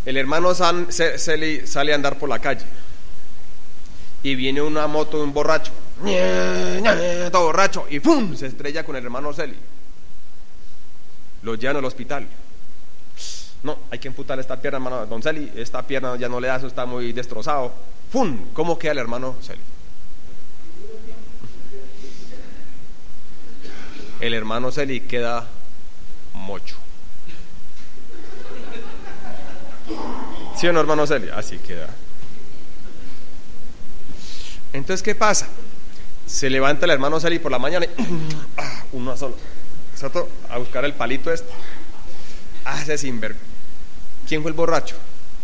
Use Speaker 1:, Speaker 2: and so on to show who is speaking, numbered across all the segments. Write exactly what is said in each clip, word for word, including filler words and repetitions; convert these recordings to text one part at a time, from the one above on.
Speaker 1: El hermano San, Celi sale a andar por la calle y viene una moto de un borracho, todo borracho, y ¡pum!, se estrella con el hermano Celi. Lo llevan al hospital. No, hay que amputar esta pierna, hermano Don Celi, esta pierna ya no le da, eso está muy destrozado. ¡Pum! ¿Cómo queda el hermano Celi? El hermano Celi queda mocho. ¿Sí o no, hermano Celi? Así queda. Entonces, ¿qué pasa? Se levanta el hermano Celi por la mañana y uno solo, exacto, a buscar el palito este. Hace sinvergüenza. ¿Quién fue el borracho?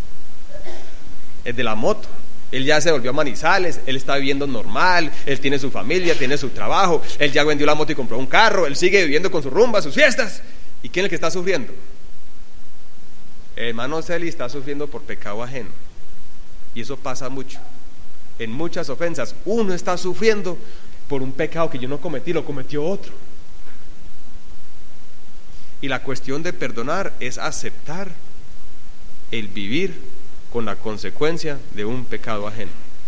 Speaker 1: El de la moto. Él ya se volvió a Manizales, él está viviendo normal, él tiene su familia, tiene su trabajo, él ya vendió la moto y compró un carro, él sigue viviendo con su rumba, sus fiestas. ¿Y quién es el que está sufriendo? El hermano Celi está sufriendo por pecado ajeno. Y eso pasa mucho. En muchas ofensas uno está sufriendo por un pecado que yo no cometí, lo cometió otro. Y la cuestión de perdonar es aceptar el vivir con la consecuencia de un pecado ajeno.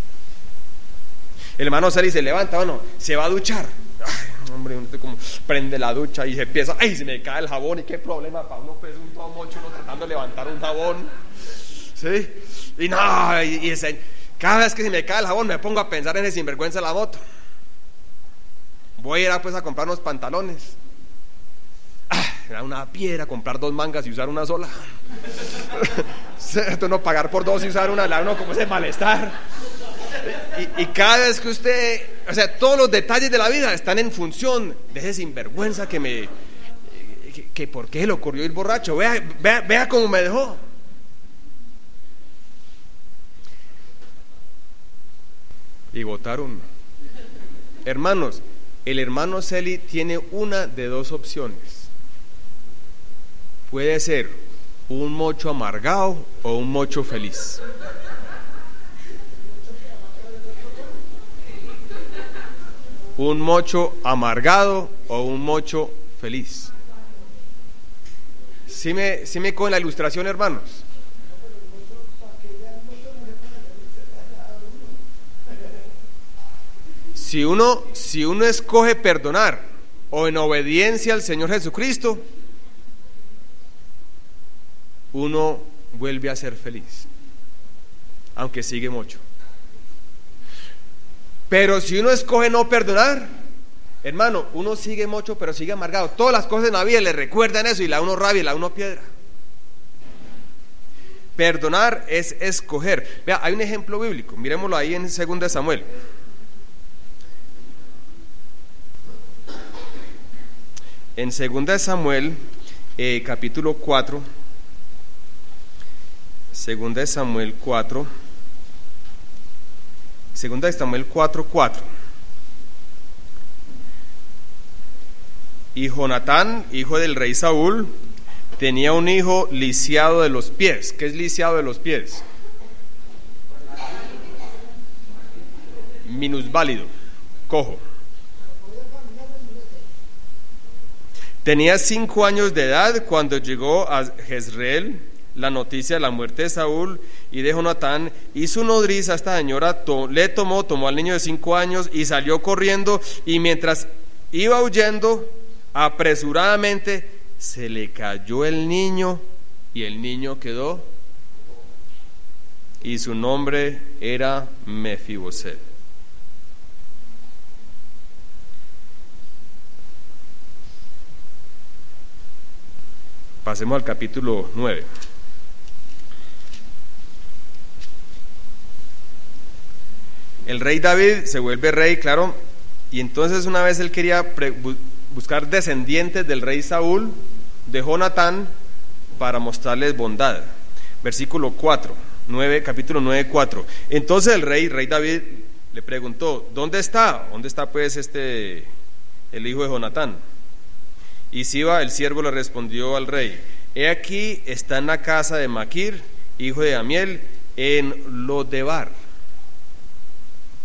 Speaker 1: El hermano Celi se levanta, bueno, se va a duchar. Ay, hombre, uno como prende la ducha y se empieza, ay, se me cae el jabón, y qué problema para uno, pues un todo mocho, uno tratando de levantar un jabón, ¿sí? Y no, y, y ese, cada vez que se me cae el jabón me pongo a pensar en ese sinvergüenza de la moto. Voy a ir a, pues, a comprar unos pantalones. Ah, era una piedra comprar dos mangas y usar una sola. Esto no, pagar por dos y usar una, la uno como ese malestar. Y, y cada vez que usted, o sea, todos los detalles de la vida están en función de ese sinvergüenza que me, que, que por qué le ocurrió ir borracho. Vea, vea, vea cómo me dejó. Y votaron. Hermanos, el hermano Celi tiene una de dos opciones. Puede ser un mocho amargado o un mocho feliz. Un mocho amargado o un mocho feliz. ¿Sí me, sí me cogen la ilustración, hermanos? Si uno, si uno escoge perdonar o en obediencia al Señor Jesucristo, uno vuelve a ser feliz, aunque sigue mucho. Pero si uno escoge no perdonar, hermano, uno sigue mucho, pero sigue amargado. Todas las cosas en la vida le recuerdan eso y la uno rabia y la uno piedra. Perdonar es escoger. Vea, hay un ejemplo bíblico, miremoslo ahí en Segunda de Samuel. En Segunda de Samuel, eh, capítulo cuatro. Segunda de Samuel cuatro. Segunda de Samuel cuatro, cuatro. Y Jonatán, hijo del rey Saúl, tenía un hijo lisiado de los pies. ¿Qué es lisiado de los pies? Minusválido, cojo. Tenía cinco años de edad cuando llegó a Jezreel la noticia de la muerte de Saúl y de Jonatán, y su nodriza, esta señora, to, le tomó, tomó al niño de cinco años y salió corriendo, y mientras iba huyendo, apresuradamente se le cayó el niño, y el niño quedó, y su nombre era Mefiboset. Pasemos al capítulo nueve. El rey David se vuelve rey, claro, y entonces una vez él quería pre- buscar descendientes del rey Saúl, de Jonatán, para mostrarles bondad. Versículo cuatro, nueve, capítulo nueve, cuatro. Entonces el rey, rey David, le preguntó, ¿dónde está? ¿Dónde está pues este, el hijo de Jonatán? Y Siba, el siervo, le respondió al rey, he aquí, está en la casa de Maquir, hijo de Amiel, en Lodebar.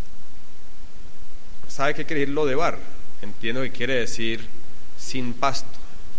Speaker 1: ¿Sabe qué quiere decir Lodebar? Entiendo que quiere decir sin pasto.